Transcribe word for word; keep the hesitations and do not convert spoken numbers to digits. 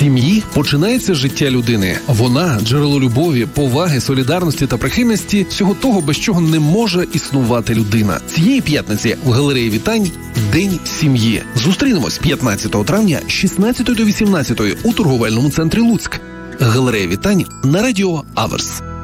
сім'ї починається життя людини. Вона – джерело любові, поваги, солідарності та прихильності, всього того, без чого не може існувати людина. Цієї п'ятниці в галереї вітань День сім'ї. Зустрінемось п'ятнадцятого травня з шістнадцятої до вісімнадцятої у торговельному центрі Луцьк. Галерея вітань на радіо Аверс.